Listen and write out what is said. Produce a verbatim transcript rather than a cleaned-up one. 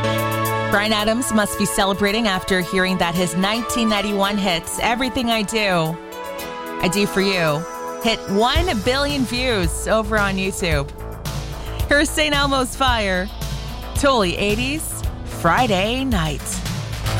Bryan Adams must be celebrating after hearing that his nineteen ninety-one hit, Everything I Do, I Do For You, hit one billion views over on YouTube. Here's Saint Elmo's Fire, Totally eighties, Friday Night.